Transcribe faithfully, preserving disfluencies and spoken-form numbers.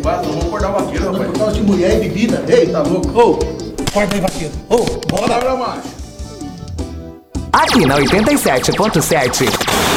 Quase, não vou acordar o vaqueiro, rapaz. Por causa de mulher e bebida. Ei, tá louco? Ô, acorda aí, vaqueiro. Ô, bora. Bora, macho. Aqui na oitenta e sete ponto sete.